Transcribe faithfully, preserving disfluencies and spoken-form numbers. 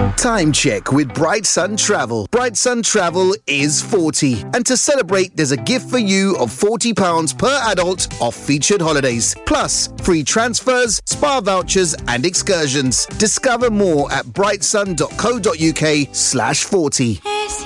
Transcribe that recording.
Time check with Bright Sun Travel. Bright Sun Travel is forty. And to celebrate, there's a gift for you of forty pounds per adult off featured holidays. Plus, free transfers, spa vouchers and excursions. Discover more at brightsun.co.uk slash 40.